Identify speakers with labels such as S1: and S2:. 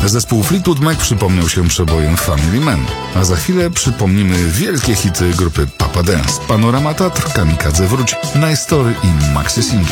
S1: Zespół Fleetwood Mac przypomniał się przebojem Family Man, a za chwilę przypomnimy wielkie hity grupy Papa Dance, Panorama Teatr, Kamikadze Wróć, Nice Story i Maxi Single.